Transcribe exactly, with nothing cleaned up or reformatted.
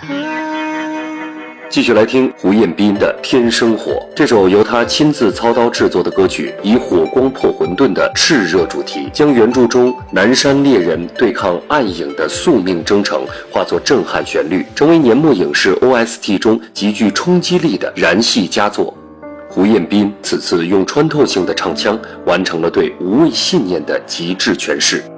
继续来听胡彦斌的《天生火》，这首由他亲自操刀制作的歌曲，以火光破混沌的炽热主题，将原著中南山猎人对抗暗影的宿命征程化作震撼旋律，成为年末影视 O S T 中极具冲击力的燃系佳作。胡彦斌此次用穿透性的唱腔完成了对无畏信念的极致诠释。